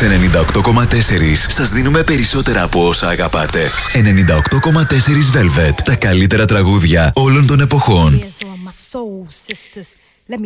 Σε 98,4 σας δίνουμε περισσότερα από όσα αγαπάτε. 98,4 Velvet. Τα καλύτερα τραγούδια όλων των εποχών.